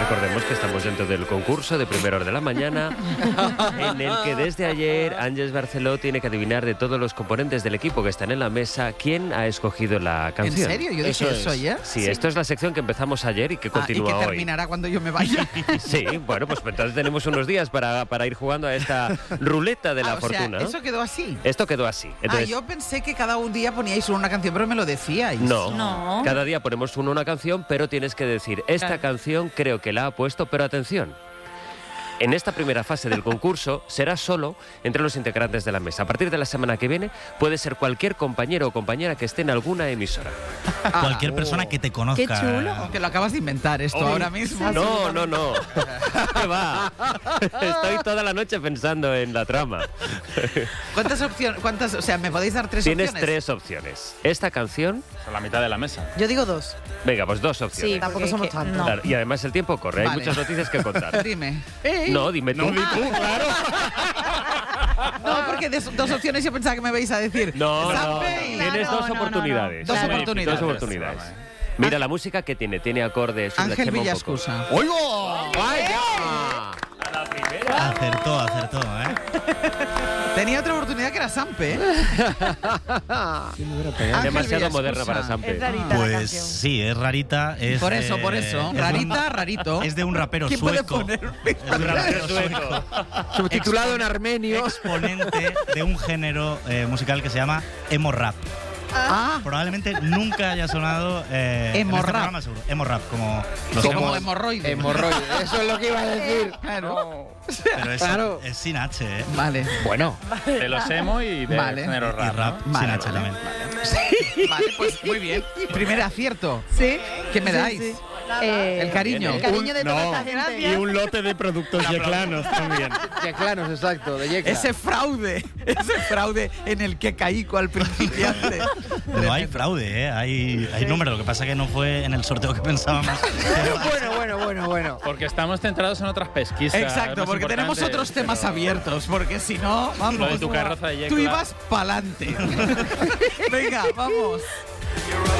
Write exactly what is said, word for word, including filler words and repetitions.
Recordemos que estamos dentro del concurso de primera hora de la mañana, en el que desde ayer Ángeles Barceló tiene que adivinar de todos los componentes del equipo que están en la mesa quién ha escogido la canción. ¿En serio? Yo dije eso, ayer. Sí, sí, esto es la sección que empezamos ayer y que continúa ah, y que hoy. terminará cuando yo me vaya. Sí, bueno, pues entonces tenemos unos días para, para ir jugando a esta ruleta de la ah, o fortuna. Sea, ¿eso quedó así? Esto quedó así. Entonces, ah, yo pensé que cada un día poníais una canción, pero me lo decíais. No, No. cada día ponemos uno una canción, pero tienes que decir, esta Claro. canción creo que la ha puesto, pero atención. En esta primera fase del concurso será solo entre los integrantes de la mesa. A partir de la semana que viene puede ser cualquier compañero o compañera que esté en alguna emisora. Ah, Cualquier oh. persona que te conozca. Qué chulo. Que lo acabas de inventar esto Uy, ahora mismo. No, no, no. ¿Qué va? Estoy toda la noche pensando en la trama. ¿Cuántas opciones? ¿Cuántas? O sea, ¿me podéis dar tres Tienes opciones? tres opciones. Esta canción, A la mitad de la mesa. Yo digo dos. venga, pues dos opciones. Sí, Tampoco porque somos que- tantos. no. Claro, y además el tiempo corre, hay Vale. muchas noticias que contar. Dime. No, dime tú. No, di tú, claro. No, porque de dos opciones yo pensaba que me vais a decir. No, no, no. Sampe y- Tienes Claro, dos no, no, no. oportunidades. Dos Claro. oportunidades. Dos oportunidades. Mira la música que tiene, tiene acordes. una Ángel chema un poco. Villascusa. ¡Oigo! ¡Vaya! Acertó, acertó, ¿eh? Tenía otra oportunidad que era Sampe. ¿eh? Ángel Demasiado moderna Villascusa. para Sampe. Es rarita la Pues canción. sí, es rarita. Es, Por eso, eh, por eso. es de un- Rarita, rarito. Es de un rapero ¿Quién puede sueco. poner? Es de un rapero sueco. Subtitulado en armenio. Exponente de un género eh, musical que se llama emo rap. Ah, Probablemente nunca haya sonado eh, en Emo este rap. programa, seguro. Emo rap, como los como emos, hemorroide. Hemorroide. Eso es lo que iba a decir. Claro. pero es, Claro. es sin H, ¿eh? Vale. Bueno. De los emo y de Vale. género Y rap, rap ¿no? Vale, sin H vale. también. Vale, pues muy bien. Primer acierto. Sí. ¿Qué me Sí, dais? sí. Eh, El cariño. El cariño de toda No. esta gente. Y un lote de productos yeclanos también. Yeclanos, exacto. De Yecla. Ese fraude, ese fraude en el que caí cual principiante. No hay fraude, ¿eh? Hay, hay número. Lo que pasa es que no fue en el sorteo que pensábamos. Bueno, bueno, bueno, bueno. Porque estamos centrados en otras pesquisas. Exacto, más porque tenemos importantes, otros temas pero- abiertos, porque si no, vamos. Lo de tu carroza de Tú Yecla. ibas pa'lante. Venga, vamos.